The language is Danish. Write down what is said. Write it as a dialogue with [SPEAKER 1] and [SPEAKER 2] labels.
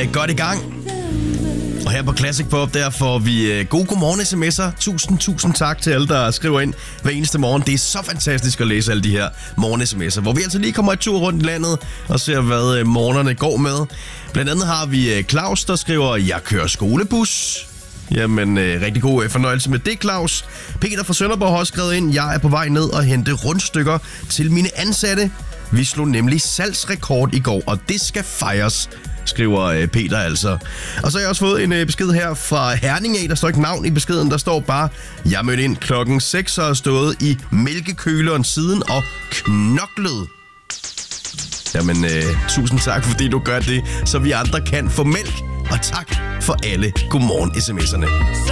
[SPEAKER 1] godt i gang. Og her på Classic Pop, der får vi gode godmorgen sms'er. Tusind tak til alle, der skriver ind hver eneste morgen. Det er så fantastisk at læse alle de her morgen sms'er, hvor vi altså lige kommer et tur rundt i landet og ser, hvad morgenerne går med. Blandt andet har vi Claus, der skriver, jeg kører skolebus. Jamen, rigtig god fornøjelse med det, Claus. Peter fra Sønderborg har også skrevet ind, jeg er på vej ned og hente rundstykker til mine ansatte. Vi slog nemlig salgsrekord i går, og det skal fejres, skriver Peter altså. Og så har jeg også fået en besked her fra Herning af. Der står ikke navn i beskeden, der står bare, jeg mødte ind klokken 6 og har stået i mælkekøleren siden og knoklet. Jamen, tusind tak, fordi du gør det, så vi andre kan få mælk. Og tak for alle godmorgen sms'erne.